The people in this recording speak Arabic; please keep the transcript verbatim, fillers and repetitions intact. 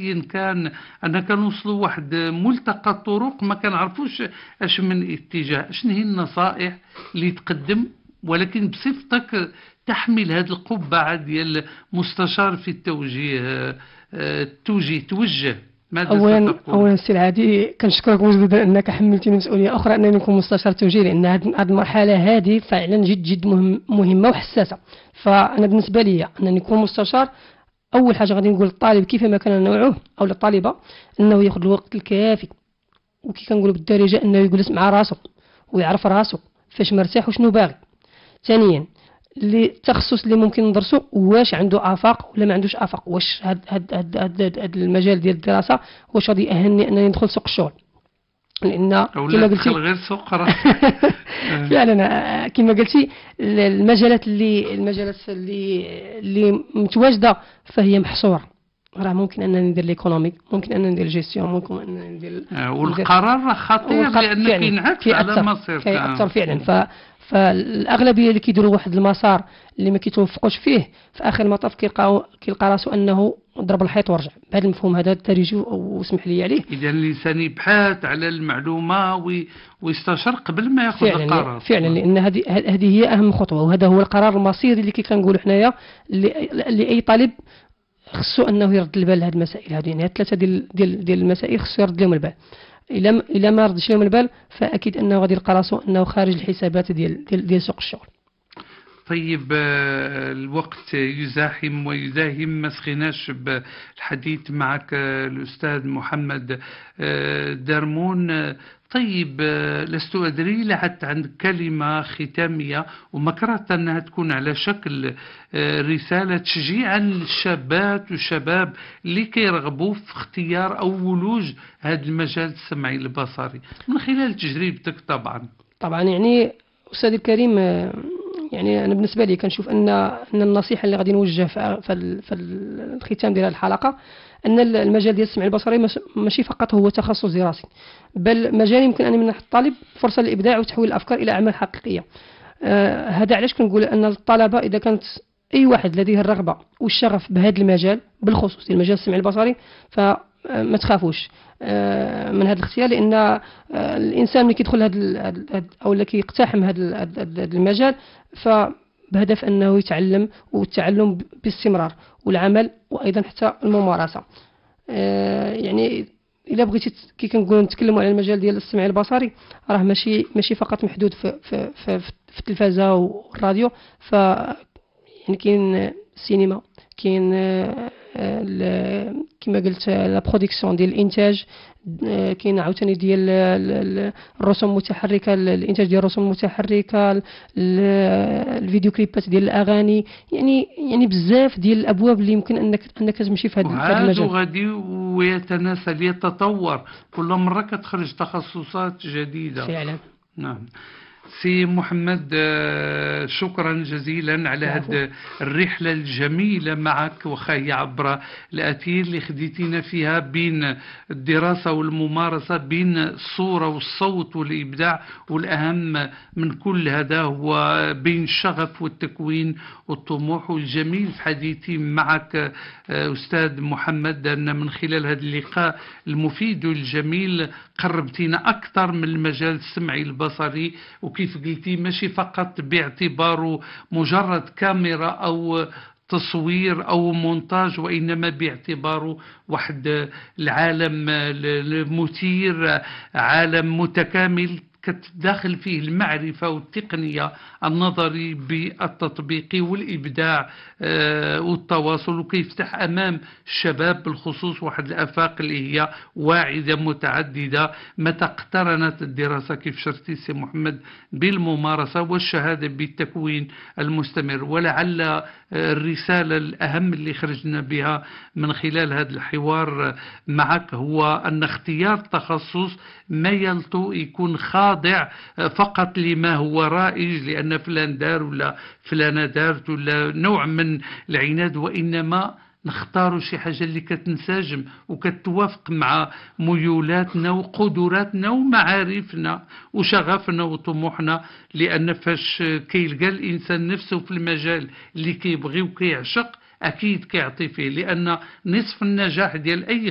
اقتصاديا كان أن كنوصلوا واحد ملتقى الطرق ما كنعرفوش اش من اتجاه. شنو هي النصائح اللي تقدم ولكن بصفتك تحمل هذه القبعة ديال مستشار في التوجيه، التوجيه توجه، ماذا اولا ستقول؟ اولا السي العادي كنشكرك مجددا انك حملتني مسؤوليه اخرى انني نكون مستشار توجيه، لان هذه المرحله هذه فعلا جد جد مهم مهمه وحساسه. فانا بالنسبه لي انني نكون مستشار، اول حاجه غادي نقول للطالب كيفما كان نوعه او للطالبه انه ياخذ الوقت الكافي، وكي كنقولوا بالدارجه انه يجلس مع راسه ويعرف راسه فاش مرتاح وشنو باغي. ثانيا اللي التخصص اللي ممكن ندرسه واش عنده افاق ولا ما عندوش افاق، واش هاد هاد هاد هاد, هاد المجال ديال الدراسه واش غادي يأهلني انني ندخل سوق الشغل، لان كما قلتي غير سوق فعلا كما قلتي المجالات اللي المجالات اللي اللي متواجده فهي محصوره. راه ممكن انني ندير ليكونومي، ممكن انني ندير جيستيون، ممكن انني ندير آه والقرار خطير لانه كينعكس على مصير كيأثر فعلا. ف فالاغلبيه اللي كيديروا واحد المسار اللي ما كيتوفقوش فيه في اخر المطاف كيلقاو كيلقى راسو انه ضرب الحيط ورجع. بهذا المفهوم هذا التريجي واسمح لي عليه. اذا الانسان يبحث على المعلومه ويستشر قبل ما ياخذ القرار. فعلا لان هذه هذه هي اهم خطوه، وهذا هو القرار المصيري اللي كي كنقولوا حنايا لاي طالب خصو انه يرد البال لهذه المسائل هذه. يعني ثلاثه ديال ديال ديال المسائل خصو يرد لهم البال. الا الا ما ردش لهم البال فاكيد انه غادي يلقى راسو انه خارج الحسابات ديال ديال, ديال سوق الشغل. طيب الوقت يزاحم ويداهم، ما سخيناش بالحديث معك الأستاذ محمد درمون. طيب لست أدري لحتى عندك كلمة ختامية وما كرهت أنها تكون على شكل رسالة تشجيعا للشابات والشباب اللي كيرغبوا في اختيار أو ولوج هذا المجال السمعي البصري من خلال تجربتك؟ طبعا طبعا يعني أستاذ الكريم، يعني أنا بالنسبة لي كنشوف أن أن النصيحة اللي غادي نوجه في في الختام ديال الحلقة أن المجال ديال السمع البصري ماشي فقط هو تخصص دراسي، بل مجال يمكن أن يمنح الطالب فرصة للإبداع وتحويل الأفكار إلى أعمال حقيقية. آه هذا علاش كنقول أن الطلبة إذا كانت أي واحد لديه الرغبة والشغف بهذا المجال بالخصوص ديال المجال السمعي البصري فما تخافوش آه من هذا الاختيار، لأن آه الإنسان اللي كيدخل هذا أو اللي كيقتحم هذا المجال فبهدف أنه يتعلم، والتعلم باستمرار والعمل وأيضا حتى الممارسة. آه يعني إلا بغيتي كي كنقولوا نتكلموا على المجال ديال السمع البصري راه ماشي ماشي فقط محدود في في في, في التلفازة والراديو. ف يعني كاين السينما، كاين كما قلت لا برودكسيون ديال الانتاج، كاين عاوتاني ديال الرسوم المتحركه، الانتاج ديال الرسوم المتحركه، الفيديو كليبات ديال الاغاني، يعني يعني بزاف ديال الابواب اللي يمكن انك انك تمشي في هذا المجال. وغادي ويتناسل يتطور كل مره كتخرج تخصصات جديده فعلا. نعم. سي محمد شكرا جزيلا على هذه الرحلة الجميلة معك، وخاية عبر الأثير اللي خديتينا فيها بين الدراسة والممارسة، بين الصورة والصوت والإبداع، والأهم من كل هذا هو بين الشغف والتكوين والطموح. والجميل في حديثي معك أستاذ محمد أن من خلال هذا اللقاء المفيد والجميل قربتينا أكثر من المجال السمعي البصري، وكيف قلتي ماشي فقط باعتباره مجرد كاميرا أو تصوير أو مونتاج، وإنما باعتباره واحد العالم المثير، عالم متكامل كتداخل فيه المعرفة والتقنية النظري بالتطبيقي والإبداع والتواصل، وكيفتح أمام الشباب بالخصوص واحد الآفاق اللي هي واعدة متعددة متى اقترنت الدراسة كيف شرتي سي محمد بالممارسة والشهادة بالتكوين المستمر. ولعل الرسالة الأهم اللي خرجنا بها من خلال هذا الحوار معك هو أن اختيار تخصص ما يلطو يكون خاضع فقط لما هو رائج لأن فلان دار ولا فلانة دارت ولا نوع من العناد، وإنما نختاروا شي حاجة اللي كتنسجم وكتوافق مع ميولاتنا وقدراتنا ومعارفنا وشغفنا وطموحنا. لأن فاش كيلقى الإنسان نفسه في المجال اللي كيبغي وكيعشق أكيد كيعطي فيه، لأن نصف النجاح ديال أي